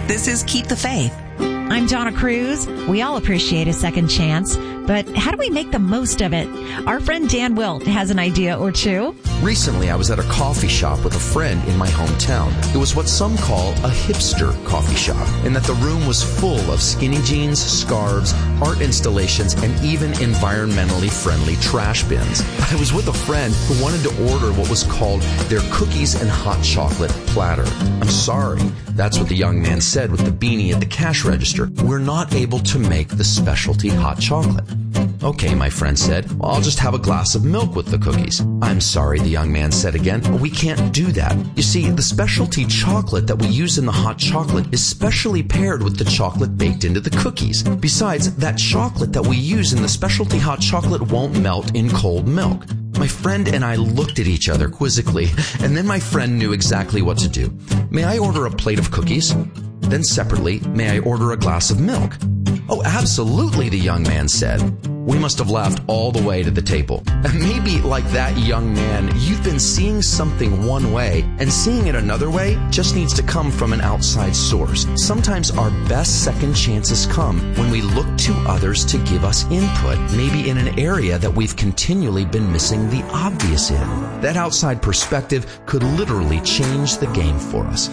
This is Keep the Faith. I'm Donna Cruz. We all appreciate a second chance, but how do we make the most of it? Our friend Dan Wilt has an idea or two. Recently, I was at a coffee shop with a friend in my hometown. It was what some call a hipster coffee shop, in that the room was full of skinny jeans, scarves, art installations, and even environmentally friendly trash bins. I was with a friend who wanted to order what was called their cookies and hot chocolate platter. I'm sorry, that's what the young man said with the beanie at the cash register. We're not able to make the specialty hot chocolate. Okay, my friend said, well, I'll just have a glass of milk with the cookies. I'm sorry, the young man said again, but we can't do that. You see, the specialty chocolate that we use in the hot chocolate is specially paired with the chocolate baked into the cookies. Besides, that chocolate that we use in the specialty hot chocolate won't melt in cold milk. My friend and I looked at each other quizzically, and then my friend knew exactly what to do. May I order a plate of cookies? Then separately, may I order a glass of milk? Oh, absolutely, the young man said. We must have laughed all the way to the table. And maybe, like that young man, you've been seeing something one way, and seeing it another way just needs to come from an outside source. Sometimes our best second chances come when we look to others to give us input, maybe in an area that we've continually been missing the obvious in. That outside perspective could literally change the game for us.